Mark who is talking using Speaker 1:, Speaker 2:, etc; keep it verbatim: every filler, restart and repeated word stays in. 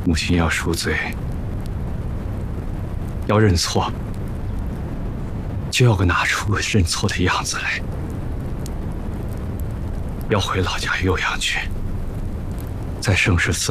Speaker 1: 母亲要赎罪，要认错，就要个拿出认错的样子来。要回老家酉阳去，在圣十寺